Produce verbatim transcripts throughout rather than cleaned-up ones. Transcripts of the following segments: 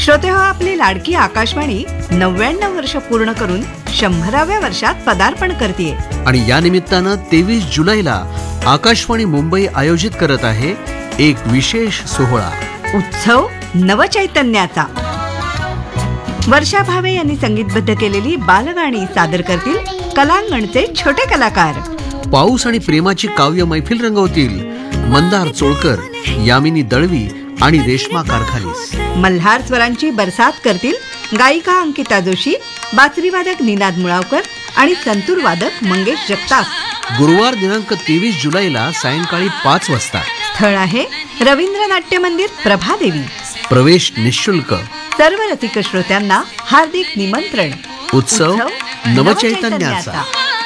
श्रोते हो, आपली लाडकी आकाशवाणी नव्याण्णव वर्ष पूर्ण करून शंभराव्या वर्षात पदार्पण करते. आणि या निमित्तानं तेवीस जुलैला आकाशवाणी मुंबई आयोजित करत आहे एक विशेष सोहळा, उत्सव नवचैतन्याचा. वर्षा भावे यांनी संगीतबद्ध केलेली बालगाणी सादर करतील कलांगणचे छोटे कलाकार. पाऊस आणि प्रेमाची काव्य मैफिल रंगवतील मंदार चोळकर, यामिनी दळवी आणि रेश्मा कारखालीस. मल्हार स्वरांची बरसात करतील गायिका अंकिता जोशी, बासरीवादक निनाद मुळावकर आणि संतूर वादक मंगेश जगताप. गुरुवार दिनांक तेवीस जुलैला सायंकाळी पाच वाजता. स्थळ आहे रवींद्र नाट्य मंदिर, प्रभादेवी. प्रवेश निशुल्क. सर्व रसिक श्रोत्यांना हार्दिक निमंत्रण. उत्सव नवचैतन्याचा.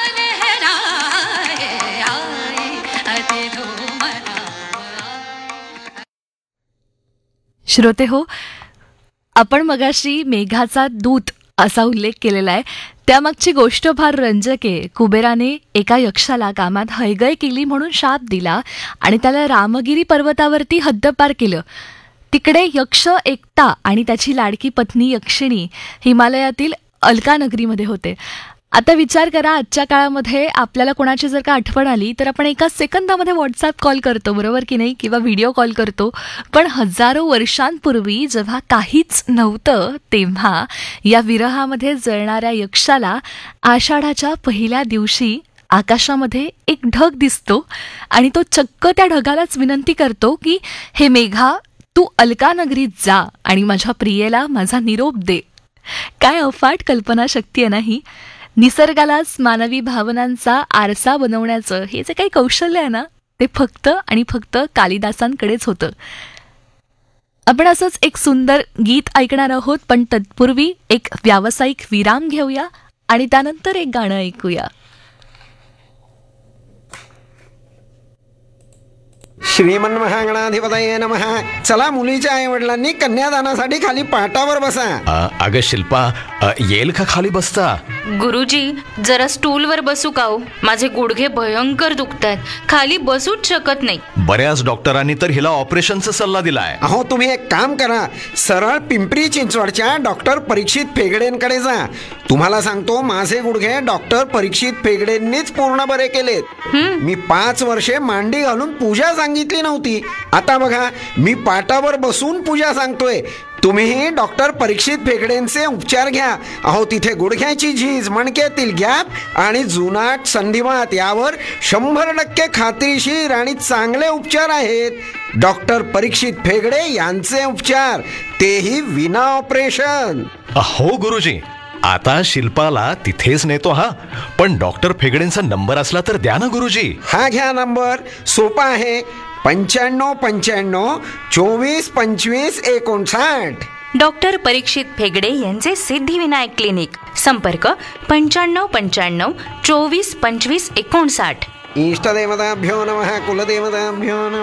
श्रोते हो, आपण मगाशी मेघाचा दूत असा उल्लेख केलेला आहे. त्यामागची गोष्ट फार रंजक आहे. कुबेराने एका यक्षाला कामात हयगय केली म्हणून शाप दिला आणि त्याला रामगिरी पर्वतावरती हद्दपार केलं. तिकडे यक्ष एकता आणि त्याची लाडकी पत्नी यक्षिणी हिमालयातील अलका नगरीमध्ये होते. आता विचार करा, आजच्या काळामध्ये आपल्याला कोणाची जर का आठवण आली तर आपण एका सेकंदामध्ये व्हॉट्सॲप कॉल करतो, बरोबर की नाही, किंवा व्हिडिओ कॉल करतो. पण हजारो वर्षांपूर्वी जेव्हा काहीच नव्हतं तेव्हा या विरहामध्ये जळणाऱ्या यक्षाला आषाढाच्या पहिल्या दिवशी आकाशामध्ये एक ढग दिसतो आणि तो चक्क त्या ढगालाच विनंती करतो की हे मेघा, तू अलका नगरीत जा आणि माझ्या प्रियेला माझा निरोप दे. काय अफाट कल्पनाशक्ती आहे नाही. निसर्गालाच मानवी भावनांचा आरसा बनवण्याचं हे जे काही कौशल्य आहे ना, ते फक्त आणि फक्त कालिदासांकडेच होतं. आपण असंच एक सुंदर गीत ऐकणार आहोत, पण तत्पूर्वी एक व्यावसायिक विराम घेऊया आणि त्यानंतर एक गाणं ऐकूया. श्रीमन्महागणाधिपतये नमः. चला, मुलीच्या आई वडिलांनी कन्यादानासाठी खाली पाटावर बसा. अगं शिल्पा, अ, येईल का खाली बसता? गुरुजी, जरा स्टूलवर बसू का हो? माझे गुडघे भयंकर दुखतायत, खाली बसूच शकत नाही. बऱ्याच डॉक्टरांनी तर हिला ऑपरेशनचा सल्ला दिलाय. अहो, तुम्ही एक काम करा, सरळ पिंपरी चिंचवडच्या डॉक्टर परीक्षित फेगडेंकडे जा. तुम्हाला सांगतो, माझे गुडघे डॉक्टर परीक्षित फेगडेंनीच पूर्ण बरे केलेत. मी पाच वर्षे मांडी घालून पूजा सांगितली नव्हती. आता बघा, मी पाटावर बसून पूजा सांगतोय. तुम्हीही डॉक्टर परीक्षित फेगडेंचे उपचार घ्या. अहो, तिथे गुडघ्याची झीज, मणक्यातील गॅप आणि जुनाट संधिवात यावर शंभर टक्के खात्रीशीर आणि चांगले उपचार आहेत. डॉक्टर परीक्षित फेगडे यांचे उपचार, तेही विना ऑपरेशन. हो गुरुजी, आता शिल्पाला तिथेच नेतो. हा, पण डॉक्टर फेगडेंचा नंबर असला तर द्या ना गुरुजी. हा घ्या नंबर, सोपा आहे. पंच्याण्णव पंच्याण्णव चोवीस पंचवीस एकोणसाठ. डॉक्टर परीक्षित फेगडे यांचे सिद्धिविनायक क्लिनिक. संपर्क पंच्याण्णव पंच्याण्णव चोवीस पंचवीस एकोणसाठ. इष्टदेवताभ्यो नमः, कुलदेवताभ्यो नमः.